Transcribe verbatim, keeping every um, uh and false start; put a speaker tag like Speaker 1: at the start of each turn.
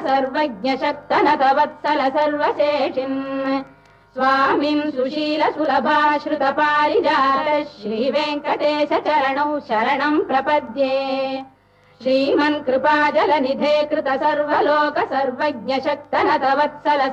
Speaker 1: सर्वज्ञ शक्तनत वत्सल सर्वशेषिन् स्वामिन् सुशील सुलभाश्रुत पारिजात श्रीवेङ्कटेश चरणौ शरणं प्रपद्ये श्रीमन् कृपाजलनिधे कृत सर्वलोक सर्वज्ञ शक्तनत वत्सल